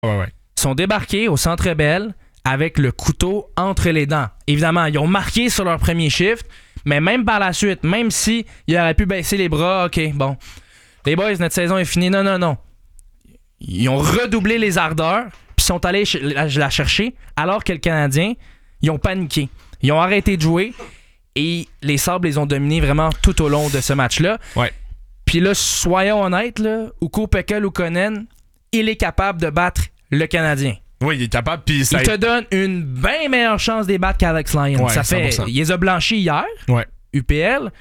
Ouais. Ils sont débarqués au Centre Bell avec le couteau entre les dents. Évidemment, ils ont marqué sur leur premier shift, mais même par la suite, même si ils auraient pu baisser les bras, OK, bon, les boys, notre saison est finie. Non. Ils ont redoublé les ardeurs, puis sont allés la chercher, alors que le Canadien, ils ont paniqué. Ils ont arrêté de jouer, et les Sabres les ont dominés vraiment tout au long de ce match-là. Ouais. Puis là, soyons honnêtes, là, Ukko-Pekka Luukkonen, il est capable de battre le Canadien. Oui, il est capable. Puis il te donne une bien meilleure chance de les battre qu'Alex Lyon. Ouais, ça fait, 100%. il les a blanchis hier, UPL,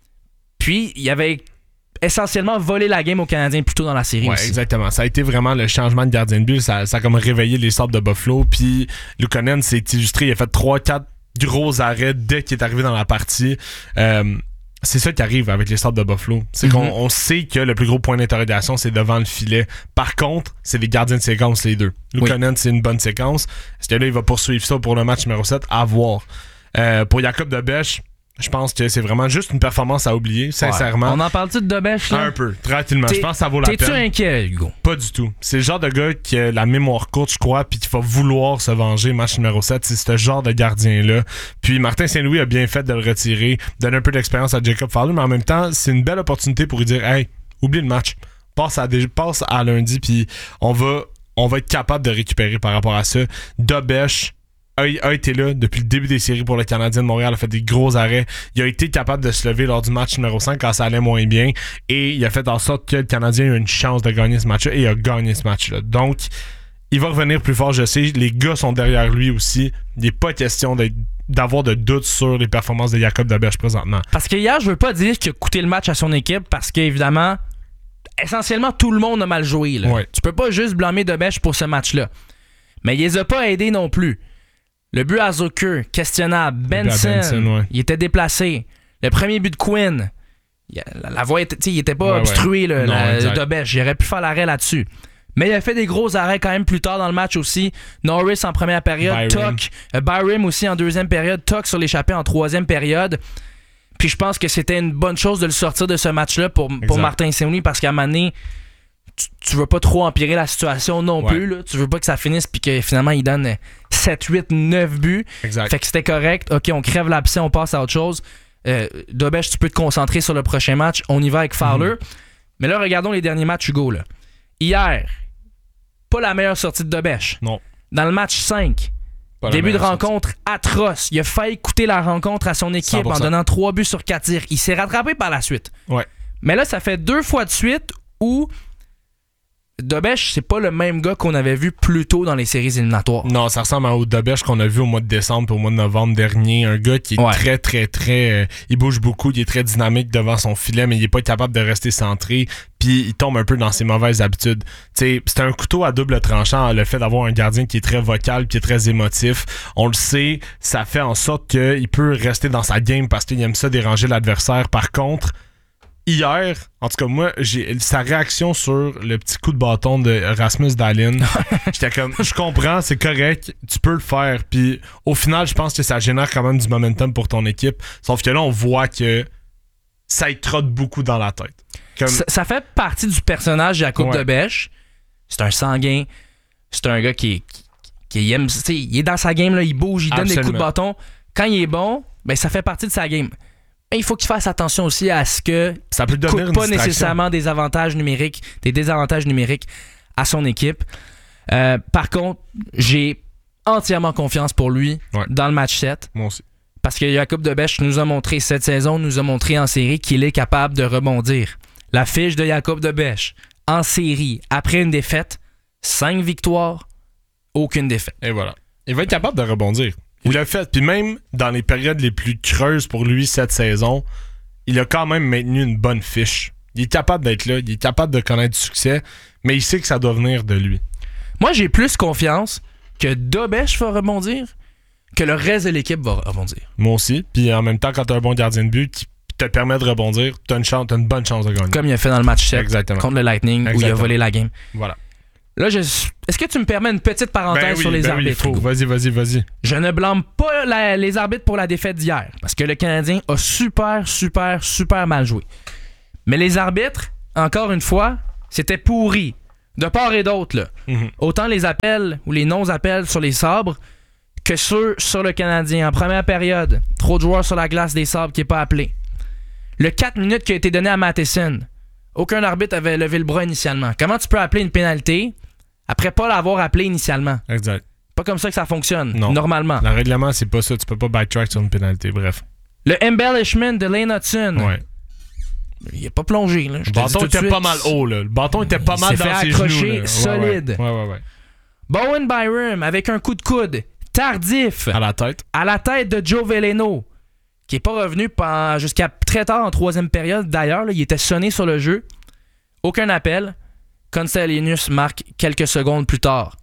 puis il avait essentiellement volé la game aux Canadiens plus tôt dans la série aussi. Exactement. Ça a été vraiment le changement de gardien de but. Ça a comme réveillé les Sabres de Buffalo. Puis Luukkonen s'est illustré. Il a fait 3-4 gros arrêts dès qu'il est arrivé dans la partie. C'est ça qui arrive avec les Sabres de Buffalo. C'est qu'on sait que le plus gros point d'interrogation, c'est devant le filet. Par contre, c'est des gardiens de séquence, les deux. Luukkonen, c'est une bonne séquence. Est-ce que là, il va poursuivre ça pour le match numéro 7? À voir. Pour Jacob Debèche, je pense que c'est vraiment juste une performance à oublier, sincèrement. On en parle-tu de Debèche, là? Un peu, tranquillement. Je pense que ça vaut la peine. T'es-tu inquiet, Hugo? Pas du tout. C'est le genre de gars qui a la mémoire courte, je crois, puis qui va vouloir se venger, match numéro 7. C'est ce genre de gardien-là. Puis Martin Saint-Louis a bien fait de le retirer, donner un peu d'expérience à Jacob Fowler, mais en même temps, c'est une belle opportunité pour lui dire « Hey, oublie le match. Passe à lundi, puis on va être capable de récupérer par rapport à ça. » Debèche a été là depuis le début des séries pour le Canadien de Montréal, a fait des gros arrêts. Il a été capable de se lever lors du match numéro 5 quand ça allait moins bien, et il a fait en sorte que le Canadien a eu une chance de gagner ce match-là, et il a gagné ce match-là. Donc, il va revenir plus fort, je sais. Les gars sont derrière lui aussi. Il n'est pas question d'avoir de doutes sur les performances de Jacob Debèche présentement. Parce que hier, je veux pas dire qu'il a coûté le match à son équipe, parce qu'évidemment, essentiellement, tout le monde a mal joué. Là. Ouais. Tu peux pas juste blâmer Debèche pour ce match-là. Mais il les a pas aidés non plus. Le but à Zucker, questionnable. Benson, il était déplacé. Le premier but de Quinn, la voie était, il était pas obstrué, Debèche. Il aurait pu faire l'arrêt là-dessus. Mais il a fait des gros arrêts quand même plus tard dans le match aussi. Norris en première période, Tuck, Byram aussi en deuxième période, Tuck sur l'échappée en troisième période. Puis je pense que c'était une bonne chose de le sortir de ce match-là pour Martin Saint-Louis, parce qu'à un moment donné, tu veux pas trop empirer la situation non plus. Là. Tu veux pas que ça finisse puis que finalement il donne 7, 8, 9 buts. Exact. Fait que c'était correct. OK, on crève l'abcès, on passe à autre chose. Debèche, tu peux te concentrer sur le prochain match. On y va avec Fowler. Mais là, regardons les derniers matchs, Hugo. Là. Hier, pas la meilleure sortie de Debèche. Non. Dans le match 5, début de rencontre atroce. Il a failli coûter la rencontre à son équipe 100%. En donnant 3 buts sur 4 tirs. Il s'est rattrapé par la suite. Ouais. Mais là, ça fait 2 fois de suite où Debèche, c'est pas le même gars qu'on avait vu plus tôt dans les séries éliminatoires. Non, ça ressemble au Debèche qu'on a vu au mois de décembre et au mois de novembre dernier. Un gars qui est très... il bouge beaucoup, il est très dynamique devant son filet, mais il est pas capable de rester centré, puis il tombe un peu dans ses mauvaises habitudes. T'sais, c'est un couteau à double tranchant, le fait d'avoir un gardien qui est très vocal, qui est très émotif. On le sait, ça fait en sorte qu'il peut rester dans sa game parce qu'il aime ça déranger l'adversaire. Par contre, hier, en tout cas moi, sa réaction sur le petit coup de bâton de Rasmus Dahlin, j'étais comme, je comprends, c'est correct, tu peux le faire, puis au final, je pense que ça génère quand même du momentum pour ton équipe, sauf que là, on voit que ça y trotte beaucoup dans la tête. Comme... Ça fait partie du personnage Jacob Debèche. C'est un sanguin, c'est un gars qui aime, il est dans sa game, là, il bouge, il donne des coups de bâton. Quand il est bon, ben ça fait partie de sa game. Mais il faut qu'il fasse attention aussi à ce que ça peut devenir coûte pas nécessairement des désavantages numériques à son équipe. Par contre, j'ai entièrement confiance pour lui dans le match 7. Moi aussi. Parce que Jacob Debèche nous a montré cette saison, nous a montré en série qu'il est capable de rebondir. La fiche de Jacob Debèche en série, après une défaite, 5 victoires, aucune défaite. Et voilà. Il va être capable de rebondir. Il l'a fait. Puis même dans les périodes les plus creuses pour lui cette saison, il a quand même maintenu une bonne fiche. Il est capable d'être là, il est capable de connaître du succès, mais il sait que ça doit venir de lui. Moi, j'ai plus confiance que Debèche va rebondir que le reste de l'équipe va rebondir. Moi aussi. Puis en même temps, quand tu as un bon gardien de but qui te permet de rebondir, tu as une bonne chance de gagner. Comme il a fait dans le match 7 contre le Lightning où il a volé la game. Voilà. Là, est-ce que tu me permets une petite parenthèse sur les arbitres? Oui, vas-y. Je ne blâme pas les arbitres pour la défaite d'hier, parce que le Canadien a super mal joué. Mais les arbitres, encore une fois, c'était pourri. De part et d'autre, là. Autant les appels ou les non-appels sur les Sabres que ceux sur le Canadien. En première période, trop de joueurs sur la glace des Sabres qui n'est pas appelé. Le 4 minutes qui a été donné à Matheson, aucun arbitre avait levé le bras initialement. Comment tu peux appeler une pénalité après pas l'avoir appelé initialement? Exact. Pas comme ça que ça fonctionne, non. Normalement. Le règlement, c'est pas ça. Tu peux pas backtrack sur une pénalité, bref. Le embellishment de Lane Hudson. Ouais. Il est pas plongé. Là. Le bâton était pas mal haut. Là. Le bâton était pas mal dans ses genoux. Il s'est fait accrocher solide. Ouais. Bowen Byram avec un coup de coude tardif. À la tête. À la tête de Joe Veleno, qui est pas revenu jusqu'à très tard en troisième période. D'ailleurs, là, il était sonné sur le jeu. Aucun appel. Konstadinius marque quelques secondes plus tard.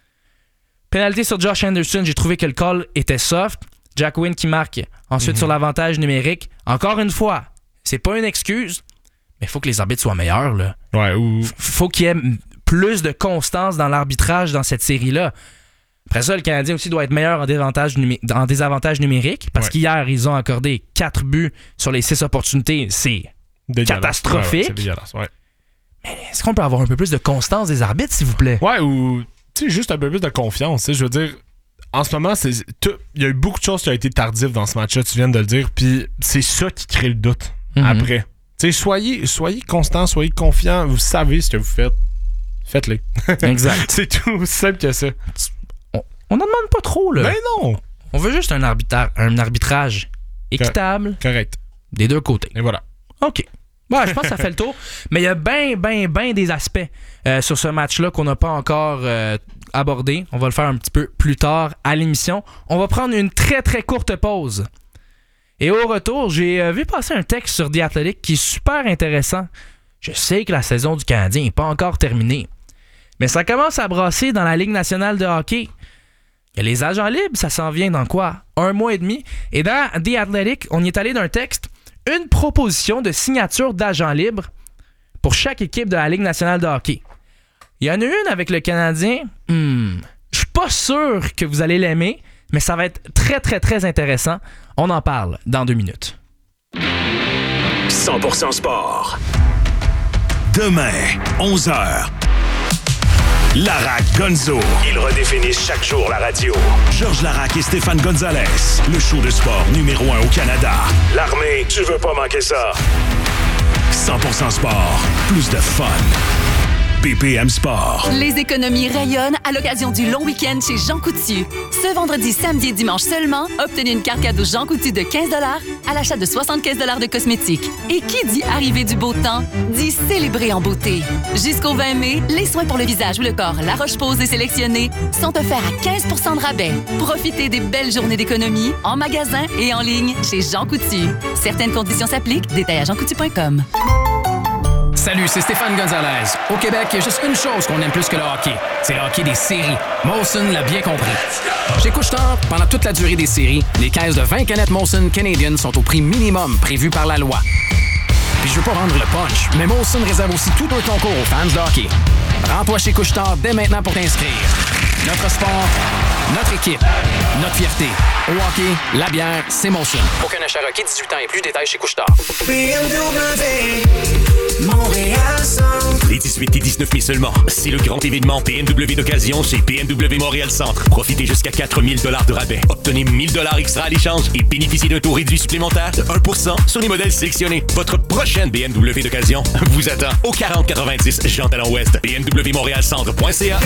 Pénalité sur Josh Anderson. J'ai trouvé que le call était soft. Jack Wynn qui marque ensuite sur l'avantage numérique. Encore une fois, c'est pas une excuse, mais il faut que les arbitres soient meilleurs. Là. Ouais, faut qu'il y ait plus de constance dans l'arbitrage dans cette série-là. Après ça, le Canadien aussi doit être meilleur en désavantage numérique, parce qu'hier, ils ont accordé 4 buts sur les 6 opportunités. C'est catastrophique. Ouais, c'est dégueulasse, ouais. Mais est-ce qu'on peut avoir un peu plus de constance des arbitres, s'il vous plaît? Ouais, ou juste un peu plus de confiance. Je veux dire, en ce moment, il y a eu beaucoup de choses qui ont été tardives dans ce match-là, tu viens de le dire, puis c'est ça qui crée le doute après. Soyez constant, soyez confiant, vous savez ce que vous faites. Faites-le. Exact. C'est tout simple que ça. On n'en demande pas trop, là. Ben non! On veut juste un arbitrage équitable. Correct. Des deux côtés. Et voilà. OK. Ouais, je pense que ça fait le tour. Mais il y a bien des aspects sur ce match-là qu'on n'a pas encore abordé. On va le faire un petit peu plus tard à l'émission. On va prendre une très, très courte pause. Et au retour, j'ai vu passer un texte sur The Athletic qui est super intéressant. Je sais que la saison du Canadien n'est pas encore terminée. Mais ça commence à brasser dans la Ligue nationale de hockey. Il y a les agents libres, ça s'en vient dans quoi? 1 mois et demi. Et dans The Athletic, on y est allé d'un texte, une proposition de signature d'agents libres pour chaque équipe de la Ligue nationale de hockey. Il y en a une avec le Canadien. Je suis pas sûr que vous allez l'aimer, mais ça va être très, très, très intéressant. On en parle dans 2 minutes. 100% sport. Demain, 11h. Larac Gonzo. Ils redéfinissent chaque jour la radio. Georges Larac et Stéphane Gonzalez. Le show de sport numéro 1 au Canada. L'armée, tu veux pas manquer ça. 100% sport. Plus de fun. BPM Sport. Les économies rayonnent à l'occasion du long week-end chez Jean Coutu. Ce vendredi, samedi et dimanche seulement, obtenez une carte cadeau Jean Coutu de 15 $ à l'achat de 75 $ de cosmétiques. Et qui dit arrivée du beau temps, dit célébrer en beauté. Jusqu'au 20 mai, les soins pour le visage ou le corps La Roche-Posay sélectionnés sont offerts à 15 % de rabais. Profitez des belles journées d'économie en magasin et en ligne chez Jean Coutu. Certaines conditions s'appliquent. Détails à jeancoutu.com. Salut, c'est Stéphane Gonzalez. Au Québec, il y a juste une chose qu'on aime plus que le hockey. C'est le hockey des séries. Molson l'a bien compris. Chez Couche-Tard, pendant toute la durée des séries, les caisses de 20 canettes Molson Canadian sont au prix minimum prévu par la loi. Puis je veux pas rendre le punch, mais Molson réserve aussi tout un concours aux fans de hockey. Rends-toi chez Couche-Tard dès maintenant pour t'inscrire. Notre sport, notre équipe, notre fierté. Au hockey, la bière, c'est Molson. Aucun achat requis, 18 ans et plus, détails chez Couche-Tard. Les 18 et 19 mai seulement, c'est le grand événement BMW d'occasion chez BMW Montréal Centre. Profitez jusqu'à 4 000 $ de rabais. Obtenez 1 000 $ extra à l'échange et bénéficiez d'un taux réduit supplémentaire de 1% sur les modèles sélectionnés. Votre prochaine BMW d'occasion vous attend au 4090 Jean Talon Ouest. BMWmontréalcentre.ca.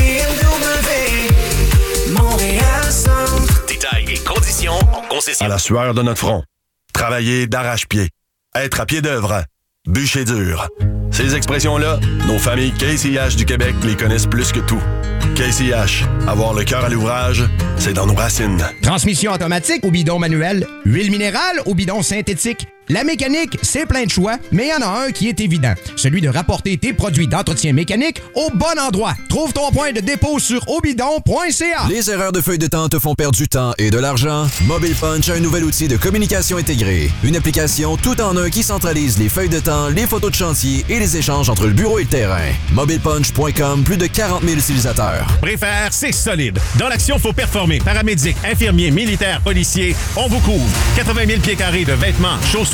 BMW Montréal Centre. Détails et conditions en concession. À la sueur de notre front, travailler d'arrache-pied, être à pied d'œuvre, bûcher dur. Ces expressions-là, nos familles KCH du Québec les connaissent plus que tout. KCH, avoir le cœur à l'ouvrage, c'est dans nos racines. Transmission automatique ou bidon manuel, huile minérale ou bidon synthétique. La mécanique, c'est plein de choix, mais il y en a un qui est évident. Celui de rapporter tes produits d'entretien mécanique au bon endroit. Trouve ton point de dépôt sur obidon.ca. Les erreurs de feuille de temps te font perdre du temps et de l'argent? Mobile Punch a un nouvel outil de communication intégrée. Une application tout en un qui centralise les feuilles de temps, les photos de chantier et les échanges entre le bureau et le terrain. MobilePunch.com, plus de 40 000 utilisateurs. Préfère, c'est solide. Dans l'action, faut performer. Paramédic, infirmier, militaire, policier, on vous couvre. 80 000 pieds carrés de vêtements, chaussures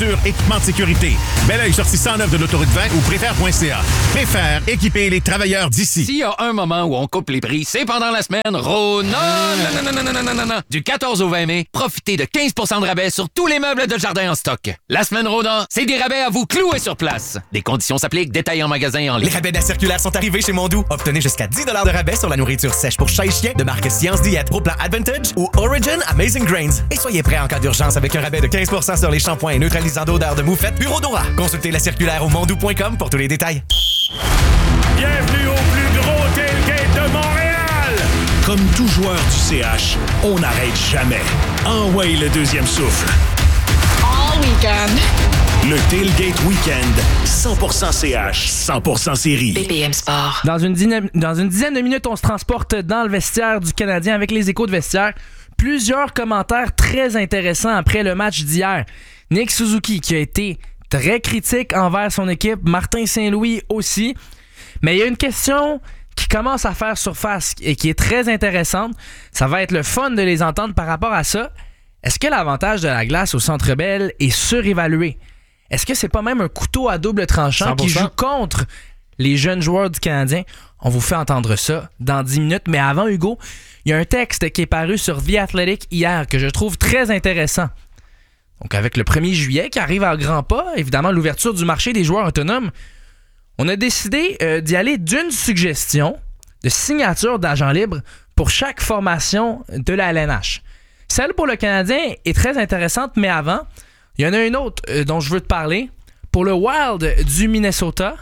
voiture, équipement de sécurité. Bel Oeil, sortie 109 de l'autoroute 20 ou préfère.ca. Préfère équiper les travailleurs d'ici. S'il y a un moment où on coupe les prix, c'est pendant la semaine Rona. Non. Du 14 au 20 mai, profitez de 15 % de rabais sur tous les meubles de jardin en stock. La semaine Rona, c'est des rabais à vous clouer sur place. Des conditions s'appliquent, détails en magasin et en ligne. Les rabais de la circulaire sont arrivés chez Mondou. Obtenez jusqu'à 10 $ de rabais sur la nourriture sèche pour chat et chien de marque Science Diète, Pro Plan Advantage ou Origin Amazing Grains. Et soyez prêts en cas d'urgence avec un rabais de 15 % sur les shampoings et neutralisants d'odeur de moufette Bureau Dora. Consultez la circulaire au mondou.com pour tous les détails. Bienvenue au plus gros tailgate de Montréal! Comme tout joueur du CH, on n'arrête jamais. Envoie le deuxième souffle. All weekend. Le Tailgate Weekend, 100% CH, 100% série. BPM Sport. Dans une dizaine de minutes, on se transporte dans le vestiaire du Canadien avec les échos de vestiaire. Plusieurs commentaires très intéressants après le match d'hier. Nick Suzuki qui a été très critique envers son équipe, Martin Saint-Louis aussi. Mais il y a une question qui commence à faire surface et qui est très intéressante. Ça va être le fun de les entendre par rapport à ça. Est-ce que l'avantage de la glace au Centre Bell est surévalué? Est-ce que c'est pas même un couteau à double tranchant 100%. Qui joue contre les jeunes joueurs du Canadien? On vous fait entendre ça dans 10 minutes. Mais avant, Hugo, il y a un texte qui est paru sur The Athletic hier que je trouve très intéressant. Donc, avec le 1er juillet qui arrive à grands pas, évidemment, l'ouverture du marché des joueurs autonomes, on a décidé d'y aller d'une suggestion de signature d'agent libre pour chaque formation de la LNH. Celle pour le Canadien est très intéressante, mais avant, il y en a une autre dont je veux te parler. Pour le Wild du Minnesota,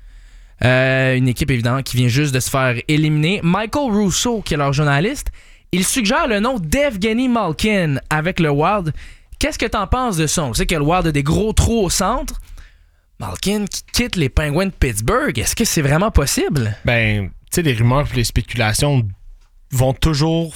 une équipe évidemment qui vient juste de se faire éliminer, Michael Russo, qui est leur journaliste, il suggère le nom d'Evgeny Malkin avec le Wild. Qu'est-ce que t'en penses de ça? On sait que le Wild a des gros trous au centre. Malkin qui quitte les Penguins de Pittsburgh, est-ce que c'est vraiment possible? Ben, tu sais, les rumeurs et les spéculations vont toujours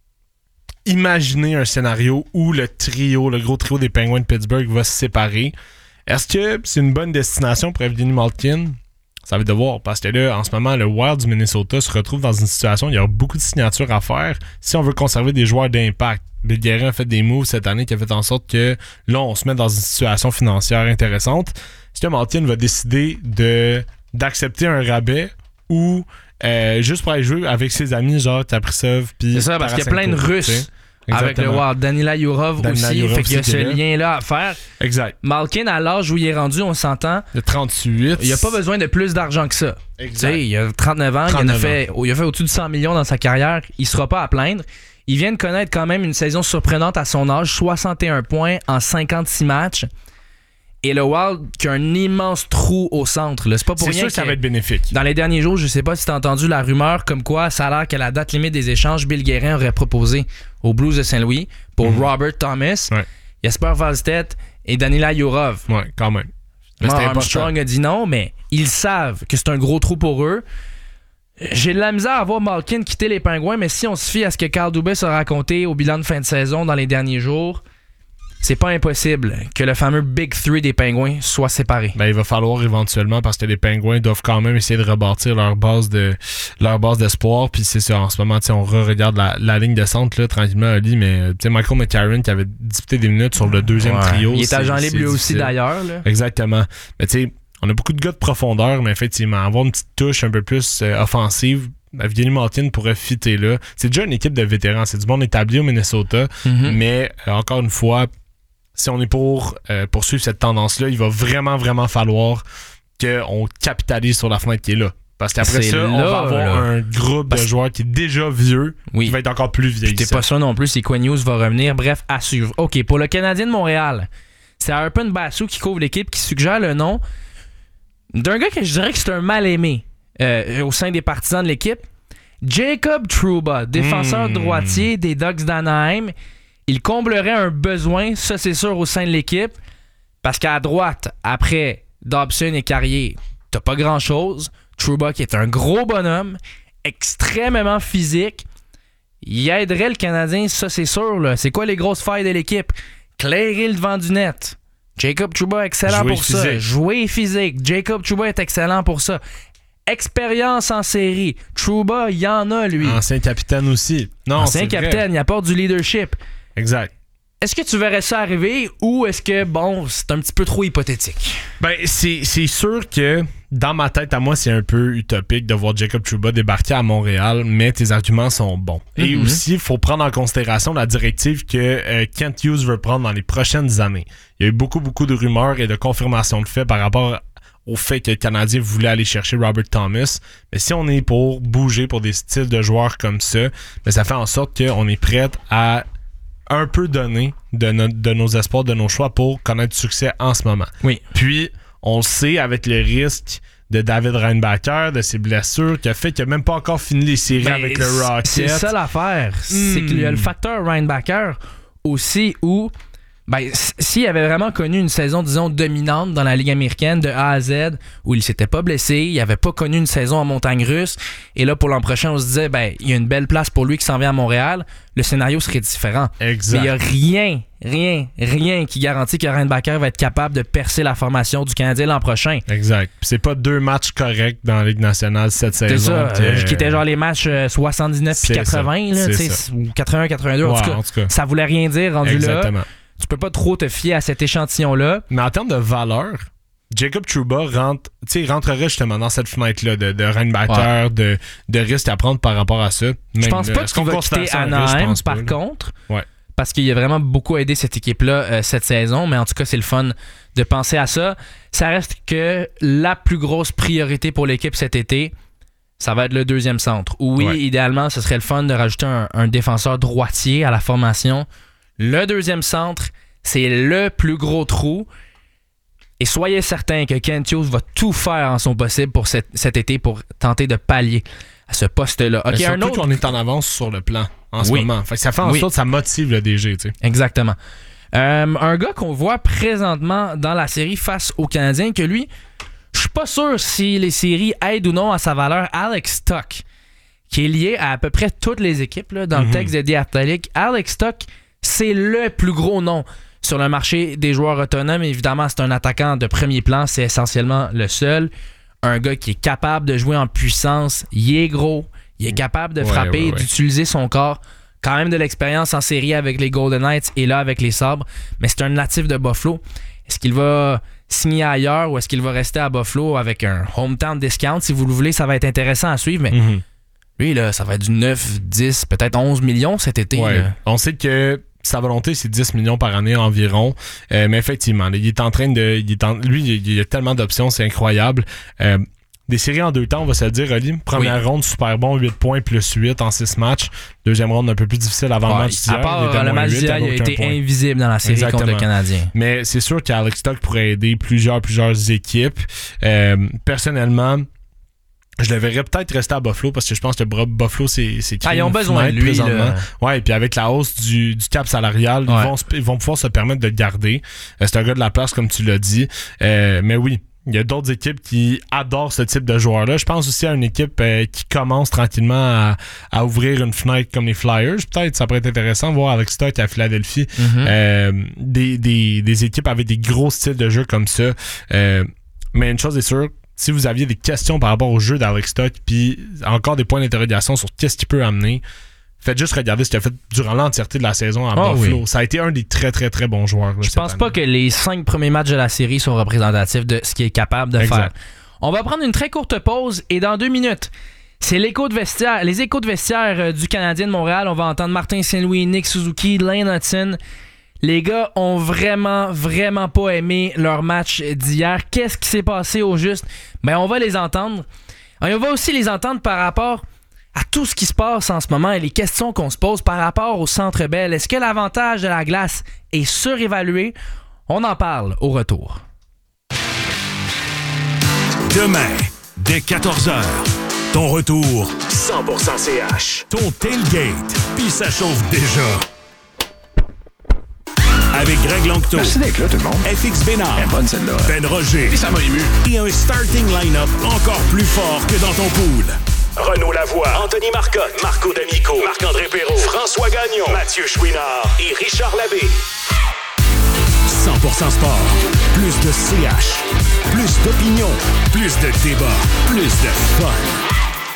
imaginer un scénario où le gros trio des Penguins de Pittsburgh va se séparer. Est-ce que c'est une bonne destination pour Evgeny Malkin? Ça va être de voir, parce que là, en ce moment, le Wild du Minnesota se retrouve dans une situation où il y a beaucoup de signatures à faire si on veut conserver des joueurs d'impact. Bill Guerin a fait des moves cette année qui a fait en sorte que là, on se met dans une situation financière intéressante. Est-ce que Malkin va décider d'accepter un rabais ou juste pour aller jouer avec ses amis, genre Kaprizov puis c'est ça, parce qu'il y a plein de Russes avec le Wild. Danila Yurov aussi, fait qu'il y a ce lien-là à faire. Exact. Malkin, à l'âge où il est rendu, on s'entend. Le 38. Il n'y a pas besoin de plus d'argent que ça. Exact. Il a 39 ans, il a fait au-dessus de 100 millions dans sa carrière. Il ne sera pas à plaindre. Il vient de connaître quand même une saison surprenante à son âge, 61 points en 56 matchs. Et le Wild qui a un immense trou au centre. Là. C'est pas pour rien sûr que ça va être bénéfique. Dans les derniers jours, je sais pas si t'as entendu la rumeur comme quoi ça a l'air qu'à la date limite des échanges, Bill Guerin aurait proposé aux Blues de Saint-Louis pour Robert Thomas, Jesper Wallstedt et Danila Yurov. Ouais, quand même. Armstrong a dit non, mais ils savent que c'est un gros trou pour eux. J'ai de la misère à voir Malkin quitter les Pingouins, mais si on se fie à ce que Carl Dubas a raconté au bilan de fin de saison dans les derniers jours, c'est pas impossible que le fameux Big Three des Pingouins soit séparé. Ben, il va falloir éventuellement, parce que les Pingouins doivent quand même essayer de rebâtir leur base d'espoir. Puis c'est ça, en ce moment, on regarde la ligne de centre là, tranquillement, Ali, mais Michael McCarron qui avait disputé des minutes sur le deuxième trio. Il est agent libre lui aussi d'ailleurs. Là. Exactement. Mais tu sais, on a beaucoup de gars de profondeur, mais effectivement, avoir une petite touche un peu plus offensive, Evgeny Malkin pourrait fitter là. C'est déjà une équipe de vétérans. C'est du monde établi au Minnesota, mais encore une fois, si on est pour poursuivre cette tendance-là, il va vraiment, vraiment falloir qu'on capitalise sur la fenêtre qui est là. Parce qu'après on va avoir un groupe de joueurs qui est déjà vieux, qui va être encore plus vieillissant. T'es pas sûr non plus si Quinn Hughes va revenir. Bref, à suivre. OK, pour le Canadien de Montréal, c'est Arpon Basu qui couvre l'équipe, qui suggère le nom d'un gars que je dirais que c'est un mal-aimé au sein des partisans de l'équipe. Jacob Trouba, défenseur droitier des Ducks d'Anaheim. Il comblerait un besoin, ça c'est sûr, au sein de l'équipe, parce qu'à droite, après Dobson et Carrier, t'as pas grand-chose. Trouba qui est un gros bonhomme, extrêmement physique. Il aiderait le Canadien, ça c'est sûr. Là. C'est quoi les grosses failles de l'équipe? Clairer le devant du net. Jacob Trouba excellent pour ça. Jouer physique. Jacob Trouba est excellent pour ça. Expérience en série. Trouba, il y en a, lui. Ancien capitaine aussi. Ancien capitaine, il apporte du leadership. Exact. est-ce que tu verrais ça arriver ou est-ce que, bon, c'est un petit peu trop hypothétique? Ben, c'est sûr que dans ma tête, à moi, c'est un peu utopique de voir Jacob Trouba débarquer à Montréal, mais tes arguments sont bons. Et aussi, il faut prendre en considération la directive que Kent Hughes veut prendre dans les prochaines années. Il y a eu beaucoup de rumeurs et de confirmations de faits par rapport au fait que le Canadien voulait aller chercher Robert Thomas. Mais si on est pour bouger pour des styles de joueurs comme ça, ben ça fait en sorte qu'on est prêt à un peu donner de nos espoirs, de nos choix pour connaître du succès en ce moment. Oui. Puis, on le sait, avec le risque de David Reinbacher, de ses blessures, qui a fait qu'il n'a même pas encore fini les séries avec le Rocket. C'est ça l'affaire. C'est qu'il y a le facteur Reinbacher aussi où, ben, s'il avait vraiment connu une saison, disons, dominante dans la Ligue américaine de A à Z, où il s'était pas blessé, il avait pas connu une saison en montagne russe, et là, pour l'an prochain, on se disait, ben, il y a une belle place pour lui qui s'en vient à Montréal, le scénario serait différent. Exact. Mais il y a rien qui garantit que Reinbacher va être capable de percer la formation du Canadien l'an prochain. Exact. Puis c'est pas 2 matchs corrects dans la Ligue nationale cette saison. C'est ça, qui étaient genre les matchs 79 puis 80, là, ou 81-82, en tout cas. Ça voulait rien dire rendu Exactement. là. Tu peux pas trop te fier à cet échantillon-là. Mais en termes de valeur, Jacob Trouba rentrerait justement dans cette fenêtre-là de Reinbacher, de risque à prendre par rapport à ça. Je pense pas qu'il va quitter Anaheim, par contre. Ouais. Parce qu'il a vraiment beaucoup aidé cette équipe-là cette saison. Mais en tout cas, c'est le fun de penser à ça. Ça reste que la plus grosse priorité pour l'équipe cet été, ça va être le deuxième centre. Oui, idéalement, ce serait le fun de rajouter un défenseur droitier à la formation. Le deuxième centre, c'est le plus gros trou. Et soyez certains que Kent Hughes va tout faire en son possible pour cet été pour tenter de pallier à ce poste-là. Okay, surtout qu'on est en avance sur le plan en ce moment. Fait que ça fait en sorte que ça motive le DG. Tu sais. Exactement. Un gars qu'on voit présentement dans la série face aux Canadiens, que lui, je suis pas sûr si les séries aident ou non à sa valeur, Alex Stock, qui est lié à peu près toutes les équipes là, dans le texte de The Athletic. Alex Stock, c'est le plus gros nom sur le marché des joueurs autonomes. Évidemment, c'est un attaquant de premier plan. C'est essentiellement le seul. Un gars qui est capable de jouer en puissance. Il est gros. Il est capable de frapper et d'utiliser son corps. Quand même de l'expérience en série avec les Golden Knights et là avec les Sabres. Mais c'est un natif de Buffalo. Est-ce qu'il va signer ailleurs ou est-ce qu'il va rester à Buffalo avec un hometown discount? Si vous le voulez, ça va être intéressant à suivre. Mais lui, là, ça va être du 9, 10, peut-être 11 millions cet été. Là. On sait que sa volonté, c'est 10 millions par année environ. Mais effectivement, il est en train de... Lui, il y a tellement d'options, c'est incroyable. Des séries en 2 temps, on va se le dire, Oli. Première ronde, super bon, 8 points plus 8 en 6 matchs. Deuxième ronde, un peu plus difficile avant le match d'hier. À part le match d'hier, il a été invisible dans la série contre le Canadien. Mais c'est sûr qu'Alex Stock pourrait aider plusieurs équipes. Personnellement, je le verrais peut-être rester à Buffalo parce que je pense que Buffalo, c'est ils ont besoin de lui. Ouais, et puis avec la hausse du cap salarial, ils vont pouvoir se permettre de le garder. C'est un gars de la place, comme tu l'as dit. Mais oui, il y a d'autres équipes qui adorent ce type de joueur-là. Je pense aussi à une équipe qui commence tranquillement à ouvrir une fenêtre comme les Flyers. Peut-être ça pourrait être intéressant de voir Alex Stock à Philadelphie. Des équipes avec des gros styles de jeu comme ça. Mais une chose est sûre, si vous aviez des questions par rapport au jeu d'Alex Stock, puis encore des points d'interrogation sur qu'est-ce qu'il peut amener, faites juste regarder ce qu'il a fait durant l'entièreté de la saison à Buffalo. Oui. Ça a été un des très, très, très bons joueurs. Je pense pas que les 5 premiers matchs de la série sont représentatifs de ce qu'il est capable de faire. On va prendre une très courte pause et dans 2 minutes, c'est les échos de vestiaire du Canadien de Montréal. On va entendre Martin Saint-Louis, Nick Suzuki, Lane Hudson. Les gars ont vraiment pas aimé leur match d'hier. Qu'est-ce qui s'est passé au juste? Ben, on va les entendre. Et on va aussi les entendre par rapport à tout ce qui se passe en ce moment et les questions qu'on se pose par rapport au Centre Bell. Est-ce que l'avantage de la glace est surévalué? On en parle au retour. Demain, dès 14h, ton retour 100% CH. Ton tailgate, puis ça chauffe déjà. Avec Greg Langto. Merci d'être là, tout le monde. FX Bénard. Elle est bonne, celle-là. Ben Roger. Et ça m'a ému. Et un starting line-up encore plus fort que dans ton pool. Renaud Lavoie, Anthony Marcotte, Marco D'Amico, Marc-André Perrault, François Gagnon, Mathieu Chouinard et Richard Labbé. 100% sport. Plus de CH. Plus d'opinion. Plus de débat. Plus de fun.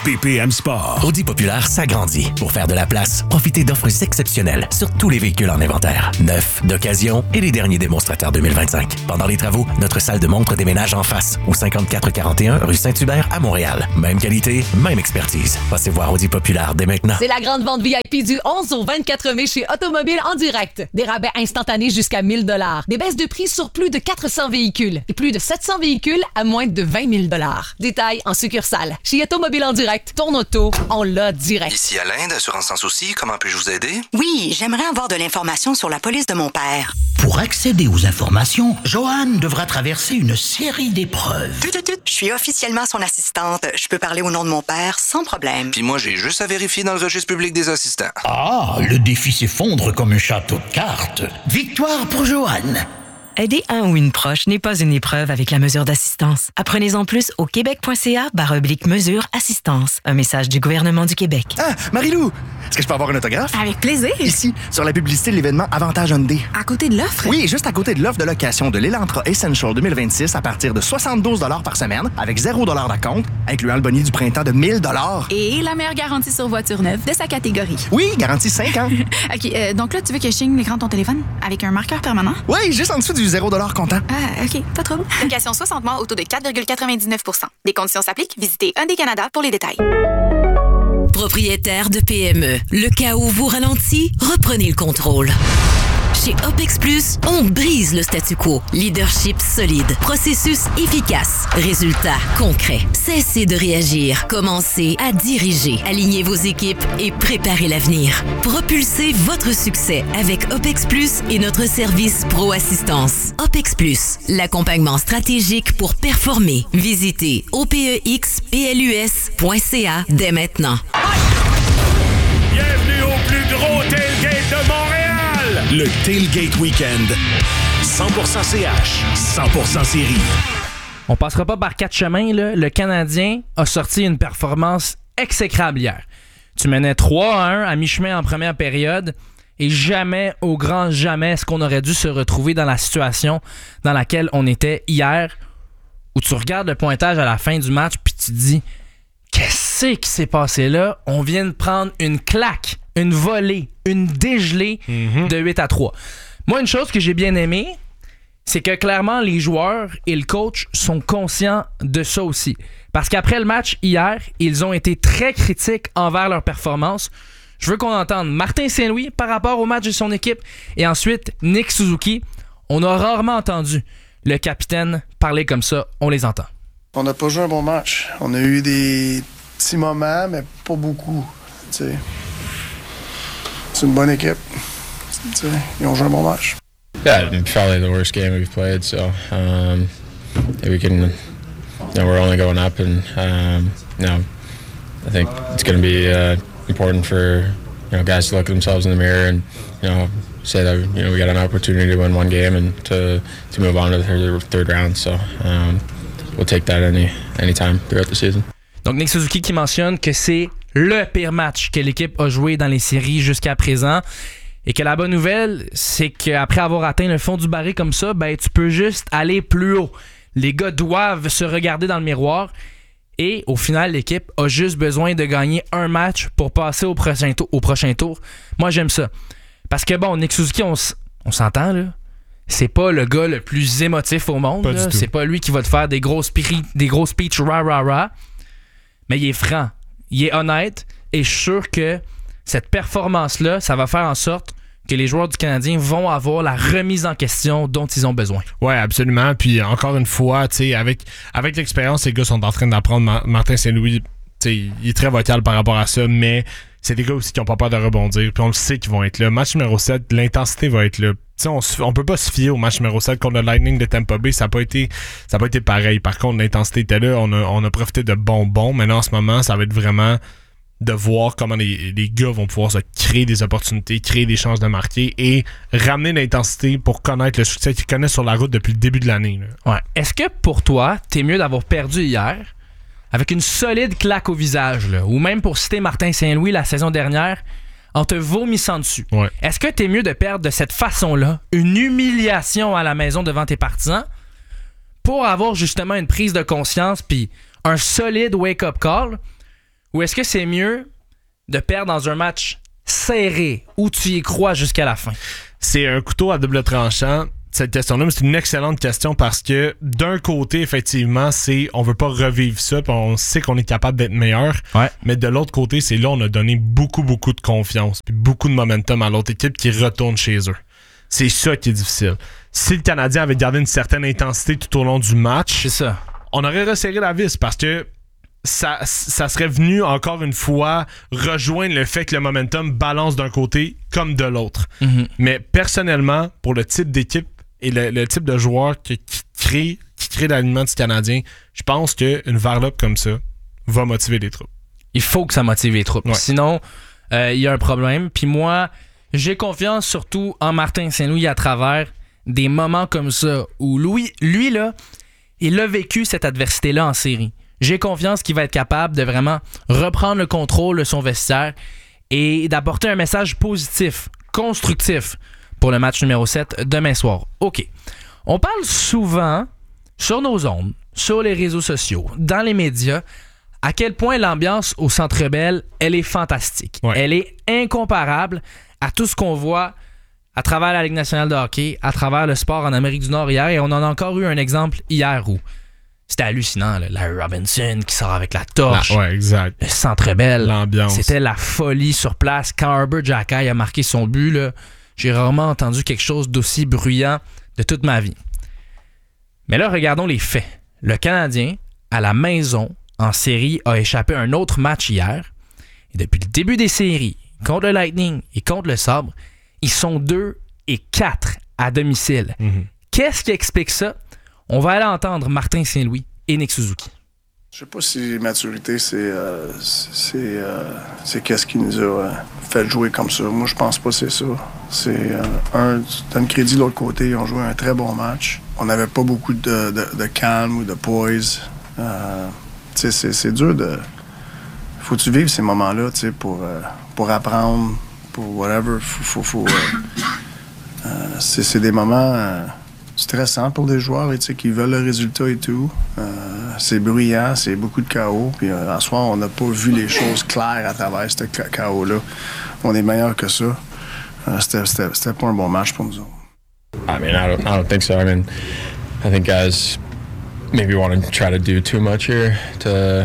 BPM Sport. Audi Populaire s'agrandit. Pour faire de la place, profitez d'offres exceptionnelles sur tous les véhicules en inventaire. Neufs, d'occasion et les derniers démonstrateurs 2025. Pendant les travaux, notre salle de montre déménage en face, au 5441 rue Saint-Hubert à Montréal. Même qualité, même expertise. Passez voir Audi Populaire dès maintenant. C'est la grande vente VIP du 11 au 24 mai chez Automobile en direct. Des rabais instantanés jusqu'à 1 000 $. Des baisses de prix sur plus de 400 véhicules et plus de 700 véhicules à moins de 20 000 $. Détails en succursale. Chez Automobile en direct, ton auto, on l'a direct. Ici Alain d'Assurance Sans Souci, comment puis-je vous aider? Oui, j'aimerais avoir de l'information sur la police de mon père. Pour accéder aux informations, Joanne devra traverser une série d'épreuves. Je suis officiellement son assistante. Je peux parler au nom de mon père sans problème. Puis moi, j'ai juste à vérifier dans le registre public des assistants. Ah, le défi s'effondre comme un château de cartes. Victoire pour Joanne. Aider un ou une proche n'est pas une épreuve avec la mesure d'assistance. Apprenez-en plus au québec.ca/mesure assistance. Un message du gouvernement du Québec. Ah, Marie-Lou, est-ce que je peux avoir un autographe? Avec plaisir. Ici, sur la publicité de l'événement Avantage Hyundai. À côté de l'offre? Oui, juste à côté de l'offre de location de l'Elantra Essential 2026 à partir de 72 $ par semaine, avec 0 $ d'acompte, incluant le bonus du printemps de 1 000 $. Et la meilleure garantie sur voiture neuve de sa catégorie. Oui, garantie 5 ans. OK, donc là, tu veux que je signe l'écran de ton téléphone avec un marqueur permanent? Oui, juste en dessous du 0 $ comptant. Ah, OK, pas trop. Location 60 mois au taux de 4,99 %. Des conditions s'appliquent. Visitez Hyundai Canada pour les détails. Propriétaire de PME, le cas où vous ralentit, reprenez le contrôle. Chez OPEX Plus, on brise le statu quo. Leadership solide, processus efficace, résultats concrets. Cessez de réagir, commencez à diriger. Alignez vos équipes et préparez l'avenir. Propulsez votre succès avec OPEX Plus et notre service Pro Assistance. OPEX Plus, l'accompagnement stratégique pour performer. Visitez opexplus.ca dès maintenant. Bienvenue au plus gros tailgate de Montréal! Le Tailgate Weekend. 100% CH, 100% série. On passera pas par quatre chemins, là. Le Canadien a sorti une performance exécrable hier. Tu menais 3-1 à mi-chemin en première période et jamais, au grand jamais, est-ce qu'on aurait dû se retrouver dans la situation dans laquelle on était hier, où tu regardes le pointage à la fin du match puis tu te dis « Qu'est-ce qui s'est passé là? On vient de prendre une claque, une volée, une dégelée de 8-3. » Moi, une chose que j'ai bien aimée, c'est que clairement, les joueurs et le coach sont conscients de ça aussi. Parce qu'après le match hier, ils ont été très critiques envers leur performance. Je veux qu'on entende Martin Saint-Louis par rapport au match de son équipe et ensuite Nick Suzuki. On a rarement entendu le capitaine parler comme ça. On les entend. On n'a pas joué un bon match. On a eu des petits moments, mais pas beaucoup. T'sais. C'est une bonne équipe. T'sais. Ils ont joué un bon match. Yeah, probably the worst game we've played. So we can. We're only going up, and I think it's going to be important for guys to look at themselves in the mirror and say that we got an opportunity to win one game and to move on to the third round. So we'll take that any time throughout the season. Donc Nick Suzuki qui mentionne que c'est le pire match que l'équipe a joué dans les séries jusqu'à présent. Et que la bonne nouvelle, c'est qu'après avoir atteint le fond du baril comme ça, ben tu peux juste aller plus haut. Les gars doivent se regarder dans le miroir. Et au final, l'équipe a juste besoin de gagner un match pour passer au prochain tour. Moi, j'aime ça. Parce que bon, Nick Suzuki, on s'entend, là. C'est pas le gars le plus émotif au monde. Là. C'est pas lui qui va te faire des gros speeches rah. Mais il est franc. Il est honnête. Et je suis sûr que cette performance-là, ça va faire en sorte que les joueurs du Canadien vont avoir la remise en question dont ils ont besoin. Oui, absolument. Puis encore une fois, avec l'expérience, les gars sont en train d'apprendre. Martin Saint-Louis, il est très vocal par rapport à ça, mais c'est des gars aussi qui n'ont pas peur de rebondir. Puis on le sait qu'ils vont être là. Match numéro 7, l'intensité va être là. On peut pas se fier au match numéro 7 contre le Lightning de Tampa Bay. Ça n'a pas été pareil. Par contre, l'intensité était là. On a profité de bonbons. Maintenant, en ce moment, ça va être vraiment de voir comment les gars vont pouvoir se créer des opportunités, créer des chances de marquer et ramener l'intensité pour connaître le succès qu'ils connaissent sur la route depuis le début de l'année. Là. Ouais. Est-ce que pour toi, t'es mieux d'avoir perdu hier avec une solide claque au visage, là, ou même pour citer Martin Saint-Louis la saison dernière, en te vomissant dessus? Ouais. Est-ce que t'es mieux de perdre de cette façon-là, une humiliation à la maison devant tes partisans, pour avoir justement une prise de conscience puis un solide wake-up call? Ou est-ce que c'est mieux de perdre dans un match serré où tu y crois jusqu'à la fin? C'est un couteau à double tranchant. Cette question-là, mais c'est une excellente question parce que d'un côté, effectivement, on veut pas revivre ça, puis on sait qu'on est capable d'être meilleur. Ouais. Mais de l'autre côté, c'est là on a donné beaucoup de confiance, puis beaucoup de momentum à l'autre équipe qui retourne chez eux. C'est ça qui est difficile. Si le Canadien avait gardé une certaine intensité tout au long du match, c'est ça. On aurait resserré la vis parce que ça serait venu encore une fois rejoindre le fait que le momentum balance d'un côté comme de l'autre. Mm-hmm. Mais personnellement, pour le type d'équipe et le type de joueur qui crée l'alignement du Canadien, je pense qu'une varlope comme ça va motiver les troupes. Il faut que ça motive les troupes. Ouais. Sinon, il y a un problème. Puis moi, j'ai confiance surtout en Martin Saint-Louis à travers des moments comme ça où lui là, il a vécu cette adversité-là en série. J'ai confiance qu'il va être capable de vraiment reprendre le contrôle de son vestiaire et d'apporter un message positif, constructif pour le match numéro 7 demain soir. OK. On parle souvent sur nos ondes, sur les réseaux sociaux, dans les médias, à quel point l'ambiance au Centre Bell, elle est fantastique. Ouais. Elle est incomparable à tout ce qu'on voit à travers la Ligue nationale de hockey, à travers le sport en Amérique du Nord hier, et on en a encore eu un exemple hier où c'était hallucinant, là. Larry Robinson qui sort avec la torche. Ouais, exact. Le Centre Bell. L'ambiance. C'était la folie sur place. Quand Herbert Xhekaj a marqué son but, là, j'ai rarement entendu quelque chose d'aussi bruyant de toute ma vie. Mais là, regardons les faits. Le Canadien, à la maison, en série, a échappé un autre match hier. Et depuis le début des séries, contre le Lightning et contre le Sabre, ils sont 2-4 à domicile. Mm-hmm. Qu'est-ce qui explique ça? On va aller entendre Martin Saint-Louis et Nick Suzuki. Je sais pas si maturité, c'est qu'est-ce qui nous a fait jouer comme ça. Moi, je pense pas que c'est ça. C'est tu donnes crédit de l'autre côté. Ils ont joué un très bon match. On n'avait pas beaucoup de calme ou de poise. C'est dur de... Faut-tu vivre ces moments-là, pour apprendre, pour whatever. C'est des moments... stressant pour les joueurs qui veulent le résultat et tout. C'est bruyant, c'est beaucoup de chaos. Puis en soir, on n'a pas vu les choses claires à travers ce chaos-là. On est meilleur que ça. C'était pas un bon match pour nous autres. I mean, I don't think so. I mean, I think guys maybe want to try to do too much here to,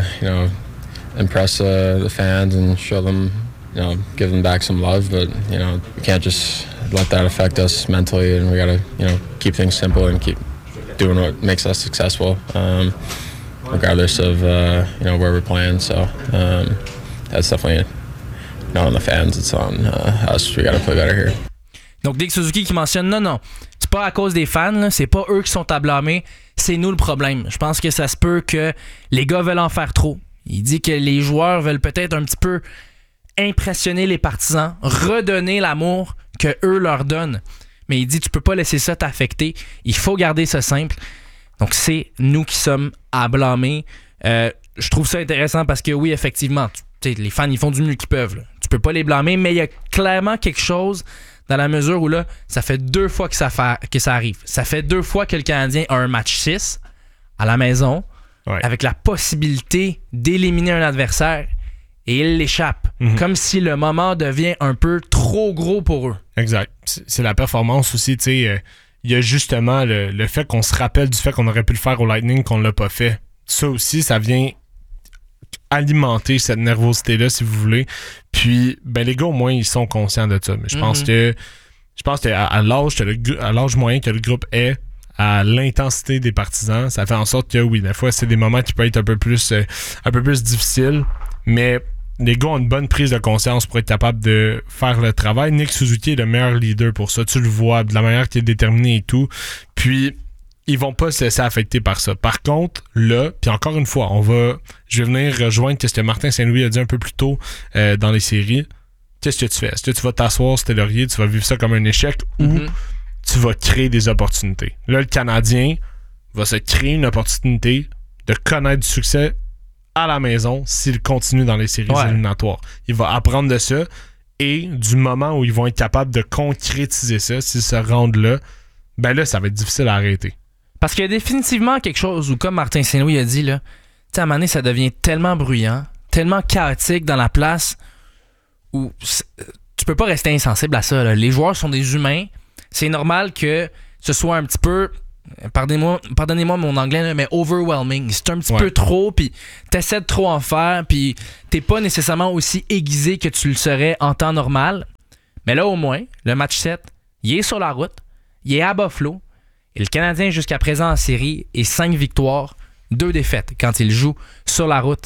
impress the fans and show them, give them back some love. But, we can't just let that affect us mentally, and we got to, keep things simple and keep doing what makes us successful, regardless of, where we're playing. So that's definitely not on the fans, it's on us. We got to play better here. Donc, Nick Suzuki qui mentionne, non, c'est pas à cause des fans, là, c'est pas eux qui sont à blâmer, c'est nous le problème. Je pense que ça se peut que les gars veulent en faire trop. Il dit que les joueurs veulent peut-être un petit peu impressionner les partisans, redonner l'amour que eux leur donnent. Mais il dit, tu peux pas laisser ça t'affecter. Il faut garder ça simple. Donc, c'est nous qui sommes à blâmer. Je trouve ça intéressant parce que oui, effectivement, les fans, ils font du mieux qu'ils peuvent. Là. Tu peux pas les blâmer, mais il y a clairement quelque chose dans la mesure où là, ça fait 2 fois que ça arrive. Ça fait 2 fois que le Canadien a un match 6 à la maison, avec la possibilité d'éliminer un adversaire, et il l'échappe. Mm-hmm. Comme si le moment devient un peu trop gros pour eux. Exact. C'est la performance aussi, tu sais. Il y a justement le fait qu'on se rappelle du fait qu'on aurait pu le faire au Lightning, qu'on l'a pas fait. Ça aussi, ça vient alimenter cette nervosité-là, si vous voulez. Puis, les gars, au moins, ils sont conscients de ça. Mais je pense que à l'âge moyen que le groupe est, à l'intensité des partisans, ça fait en sorte que, oui, des fois, c'est des moments qui peuvent être un peu plus difficiles, mais les gars ont une bonne prise de conscience pour être capables de faire le travail. Nick Suzuki est le meilleur leader pour ça. Tu le vois, de la manière qu'il est déterminé et tout. Puis, ils vont pas se laisser affecter par ça. Par contre, là, puis encore une fois, je vais venir rejoindre ce que Martin Saint-Louis a dit un peu plus tôt dans les séries. Qu'est-ce que tu fais? Est-ce que tu vas t'asseoir sur tes lauriers, tu vas vivre ça comme un échec, ou tu vas créer des opportunités? Là, le Canadien va se créer une opportunité de connaître du succès à la maison s'il continue dans les séries éliminatoires. Il va apprendre de ça, et du moment où ils vont être capables de concrétiser ça, s'ils se rendent là, là, ça va être difficile à arrêter. Parce qu'il y a définitivement quelque chose où, comme Martin Saint-Louis a dit, là, à un moment donné, ça devient tellement bruyant, tellement chaotique dans la place où tu peux pas rester insensible à ça. Là. Les joueurs sont des humains. C'est normal que ce soit un petit peu, pardonnez-moi mon anglais, là, mais overwhelming. C'est un petit peu trop, puis t'essaies de trop en faire, puis t'es pas nécessairement aussi aiguisé que tu le serais en temps normal. Mais là, au moins, le match 7, il est sur la route, il est à Buffalo, et le Canadien, jusqu'à présent en série, est 5 victoires, 2 défaites quand il joue sur la route.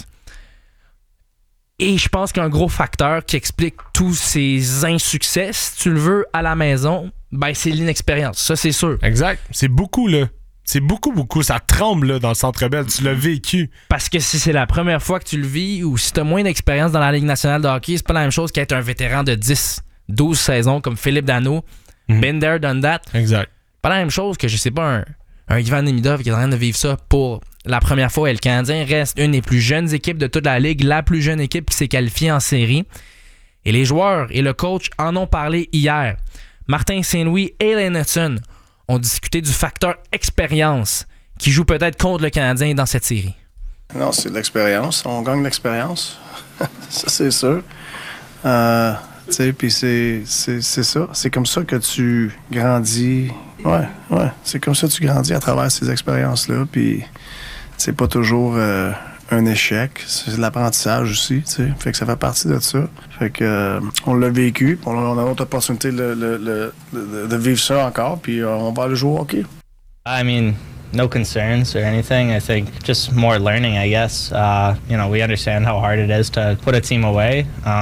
Et je pense qu'un gros facteur qui explique tous ces insuccès, si tu le veux, à la maison, ben c'est l'inexpérience. Ça, c'est sûr. Exact. C'est beaucoup, là. C'est beaucoup. Ça tremble là, dans le Centre Bell. Tu l'as vécu. Parce que si c'est la première fois que tu le vis ou si tu as moins d'expérience dans la Ligue nationale de hockey, c'est pas la même chose qu'être un vétéran de 10, 12 saisons comme Philippe Danault. Been there, done that. Exact. Pas la même chose que, je sais pas, un Ivan Demidov qui est en train de vivre ça pour la première fois. Et le Canadien reste une des plus jeunes équipes de toute la Ligue, la plus jeune équipe qui s'est qualifiée en série. Et les joueurs et le coach en ont parlé hier. Martin Saint-Louis et Lane Hutson ont discuté du facteur expérience qui joue peut-être contre le Canadien dans cette série. Non, c'est de l'expérience. On gagne de l'expérience. Ça, c'est sûr. Tu sais, puis c'est ça. C'est comme ça que tu grandis. Ouais. C'est comme ça que tu grandis à travers ces expériences-là. Puis c'est pas toujours un échec. C'est de l'apprentissage aussi, tu sais. Fait que ça fait partie de ça. Fait que on l'a vécu. On a l'autre opportunité de vivre ça encore. Puis on va aller jouer au hockey. I mean, no concerns or anything. I think just more learning, I guess. We understand how hard it is to put a team away.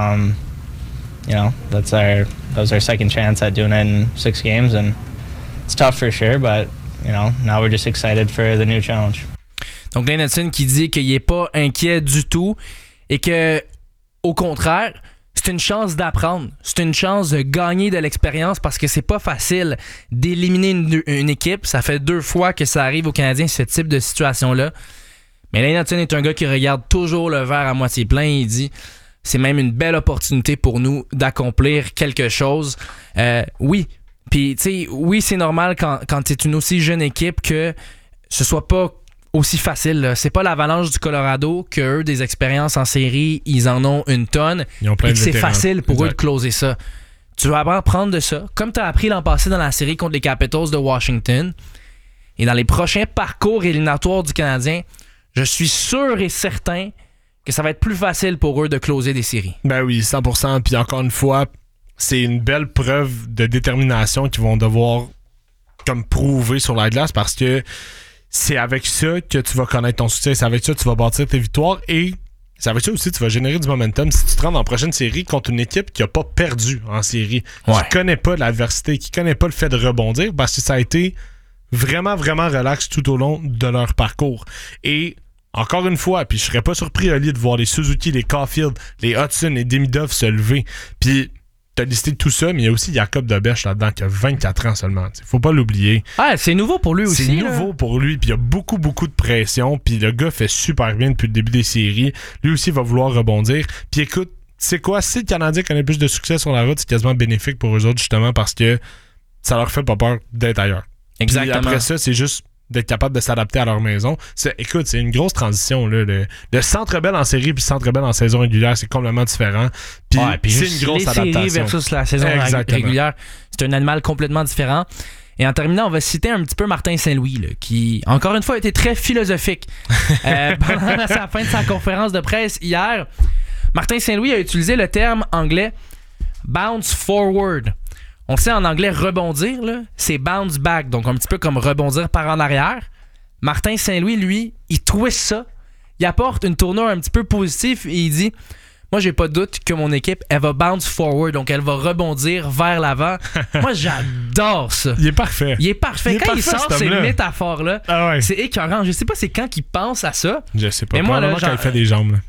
That was our second chance at doing it in 6 games, and it's tough for sure, but, now we're just excited for the new challenge. Donc, Lane Hutson qui dit qu'il n'est pas inquiet du tout et que, au contraire, c'est une chance d'apprendre. C'est une chance de gagner de l'expérience parce que c'est pas facile d'éliminer une équipe. Ça fait 2 fois que ça arrive aux Canadiens, ce type de situation-là. Mais Lane Hutson est un gars qui regarde toujours le verre à moitié plein. Il dit c'est même une belle opportunité pour nous d'accomplir quelque chose. Oui. Puis, tu sais, oui, c'est normal quand tu es une aussi jeune équipe que ce soit pas aussi facile. Là. C'est pas l'Avalanche du Colorado qu'eux, des expériences en série, ils en ont une tonne. Ils ont plein et de que c'est vétérans. facile pour eux de closer ça. Tu vas apprendre de ça, comme tu as appris l'an passé dans la série contre les Capitals de Washington. Et dans les prochains parcours éliminatoires du Canadien, je suis sûr et certain que ça va être plus facile pour eux de closer des séries. Ben oui, 100%. Puis encore une fois, c'est une belle preuve de détermination qu'ils vont devoir comme prouver sur la glace parce que c'est avec ça que tu vas connaître ton succès. C'est avec ça que tu vas bâtir tes victoires et c'est avec ça aussi que tu vas générer du momentum si tu te rends dans la prochaine série contre une équipe qui n'a pas perdu en série, qui connaît pas l'adversité, qui connaît pas le fait de rebondir parce que ça a été vraiment, vraiment relax tout au long de leur parcours. Et encore une fois, puis je serais pas surpris, Ali, de voir les Suzuki, les Caulfield, les Hudson, les Demidov se lever. Puis t'as listé tout ça, mais il y a aussi Jacob Debesch là-dedans qui a 24 ans seulement. Faut pas l'oublier. Ah, c'est nouveau pour lui aussi. C'est nouveau pour lui, puis il y a beaucoup de pression, puis le gars fait super bien depuis le début des séries. Lui aussi va vouloir rebondir. Puis écoute, c'est quoi? Si le Canadien connaît plus de succès sur la route, c'est quasiment bénéfique pour eux autres, justement, parce que ça leur fait pas peur d'être ailleurs. Exactement. Puis après ça, c'est juste d'être capable de s'adapter à leur maison. Écoute, c'est une grosse transition. Là. Le Centre Bell en série puis le Centre Bell en saison régulière, c'est complètement différent. Puis c'est une grosse adaptation. Les séries versus la saison régulière, c'est un animal complètement différent. Et en terminant, on va citer un petit peu Martin Saint-Louis, là, qui, encore une fois, a été très philosophique pendant la fin de sa conférence de presse hier. Martin Saint-Louis a utilisé le terme anglais « bounce forward ». On sait en anglais rebondir, là, c'est bounce back, donc un petit peu comme rebondir par en arrière. Martin Saint-Louis, lui, il twist ça, il apporte une tournure un petit peu positive et il dit moi, j'ai pas de doute que mon équipe, elle va bounce forward, donc elle va rebondir vers l'avant. Moi, j'adore ça. Il est parfait. Quand il sort ces métaphores-là, c'est écœurant. Je sais pas c'est quand qu'il pense à ça. Je sais pas. Mais moi, là, quand il fait des jambes, là.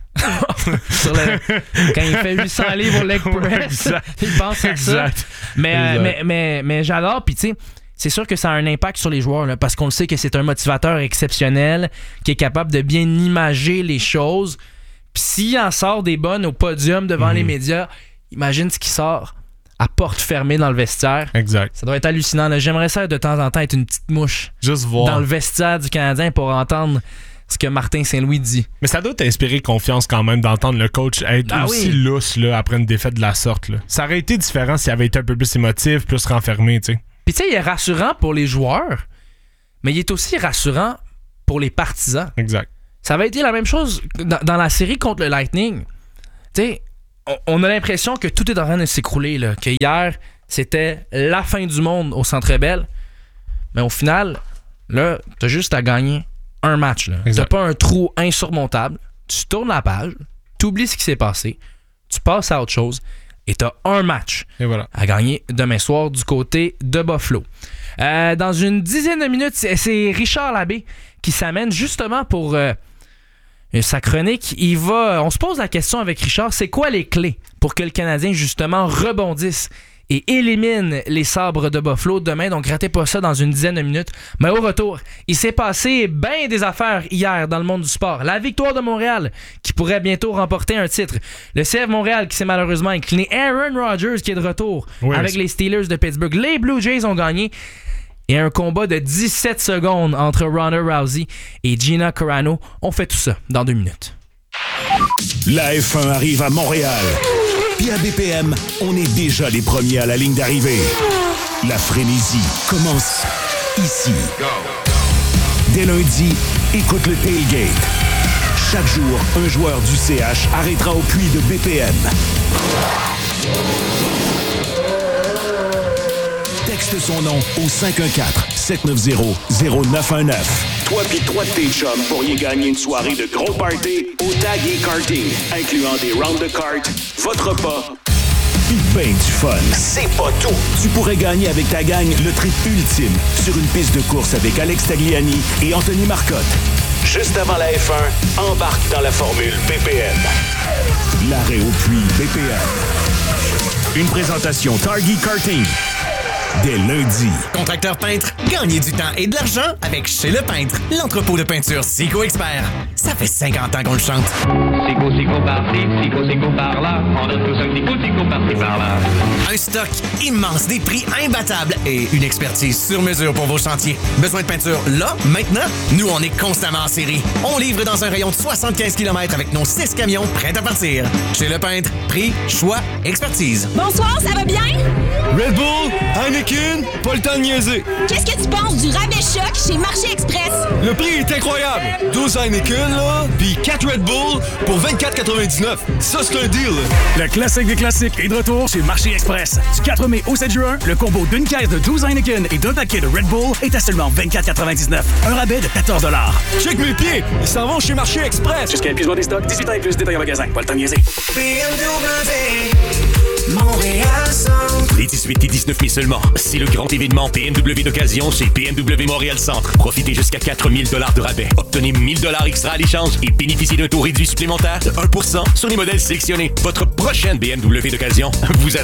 Quand il fait 800 livres au leg press, il pense à ça. Mais j'adore. Puis tu sais, c'est sûr que ça a un impact sur les joueurs là, parce qu'on le sait que c'est un motivateur exceptionnel qui est capable de bien imager les choses. Puis s'il en sort des bonnes au podium devant les médias, imagine ce qui sort à porte fermée dans le vestiaire. Exact. Ça doit être hallucinant. Là. J'aimerais ça de temps en temps être une petite mouche juste voir dans le vestiaire du Canadien pour entendre ce que Martin Saint-Louis dit. Mais ça doit t'inspirer confiance quand même d'entendre le coach être aussi lousse là, après une défaite de la sorte. Là. Ça aurait été différent s'il avait été un peu plus émotif, plus renfermé. T'sais. Puis tu sais, il est rassurant pour les joueurs, mais il est aussi rassurant pour les partisans. Exact. Ça avait été la même chose dans la série contre le Lightning. Tu sais, on a l'impression que tout est en train de s'écrouler. Là, que hier, c'était la fin du monde au Centre Bell. Mais au final, là, t'as juste à gagner un match. Là. T'as pas un trou insurmontable. Tu tournes la page, tu oublies ce qui s'est passé, tu passes à autre chose et t'as un match à gagner demain soir du côté de Buffalo. Dans une dizaine de minutes, c'est Richard Labbé qui s'amène justement pour sa chronique. On se pose la question avec Richard, c'est quoi les clés pour que le Canadien justement rebondisse et élimine les Sabres de Buffalo demain? Donc ratez pas ça dans une dizaine de minutes. Mais au retour, il s'est passé bien des affaires hier dans le monde du sport. La victoire de Montréal qui pourrait bientôt remporter un titre. Le CF Montréal qui s'est malheureusement incliné. Aaron Rodgers qui est de retour avec les Steelers de Pittsburgh. Les Blue Jays ont gagné. Et un combat de 17 secondes entre Ronda Rousey et Gina Carano. On fait tout ça dans 2 minutes. La F1 arrive à Montréal. Puis à BPM, on est déjà les premiers à la ligne d'arrivée. La frénésie commence ici. Dès lundi, écoute le tailgate. Chaque jour, un joueur du CH arrêtera au puits de BPM. Texte son nom au 514-790-0919. Toi pis 3 de tes chums pourriez gagner une soirée de gros party au Tag et Karting, incluant des rounds de cartes, votre repas, pis ben du fun. C'est pas tout! Tu pourrais gagner avec ta gang le trip ultime sur une piste de course avec Alex Tagliani et Anthony Marcotte. Juste avant la F1, embarque dans la formule BPM. L'arrêt au puits BPM. Une présentation Target Karting. Dès lundi. Contracteur peintre, gagnez du temps et de l'argent avec Chez Le Peintre, l'entrepôt de peinture Sico Expert. Ça fait 50 ans qu'on le chante. Sico, Sico par-ci, Sico, Sico par-là. On a tous un petit coup, Sico par-ci, par-là. Un stock immense, des prix imbattables et une expertise sur mesure pour vos chantiers. Besoin de peinture là, maintenant? Nous, on est constamment en série. On livre dans un rayon de 75 km avec nos 6 camions prêts à partir. Chez Le Peintre, prix, choix, expertise. Bonsoir, ça va bien? Red Bull, Heineken, pas le temps de niaiser. Qu'est-ce que tu penses du rabais choc chez Marché Express? Le prix est incroyable. 12 Heineken, là, puis 4 Red Bull pour 24,99. Ça, c'est un deal. Le classique des classiques est de retour chez Marché Express. Du 4 mai au 7 juin, le combo d'une caisse de 12 Heineken et d'un paquet de Red Bull est à seulement 24,99. Un rabais de 14 $. Check mes pieds, ils s'en vont chez Marché Express. Jusqu'à épuisement des stocks, 18 ans et plus, détail en magasin. Pas le temps de niaiser. Montréal Centre. Les 18 et 19 mai seulement. C'est le grand événement BMW d'occasion chez BMW Montréal Centre. Profitez jusqu'à 4 000 $ de rabais. Obtenez 1 000 $ extra à l'échange et bénéficiez d'un taux réduit supplémentaire de 1% sur les modèles sélectionnés. Votre prochaine BMW d'occasion vous attend.